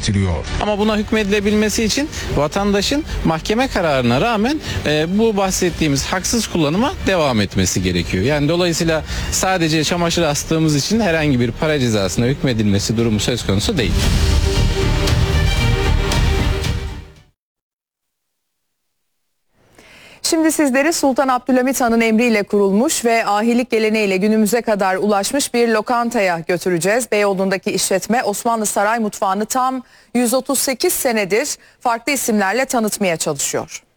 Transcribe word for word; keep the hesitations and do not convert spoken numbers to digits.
belirtiliyor. Ama buna hükmedilebilmesi için vatandaşın mahkeme kararına rağmen e, bu bahsettiğimiz haksız kullanıma devam etmesi gerekiyor. Yani dolayısıyla sadece çamaşır astığımız için herhangi bir para cezasına hükmedilmesi durumu söz konusu değil. Şimdi sizleri Sultan Abdülhamit Han'ın emriyle kurulmuş ve ahilik geleneğiyle günümüze kadar ulaşmış bir lokantaya götüreceğiz. Beyoğlu'ndaki işletme Osmanlı Saray Mutfağı'nı tam yüz otuz sekiz senedir farklı isimlerle tanıtmaya çalışıyor.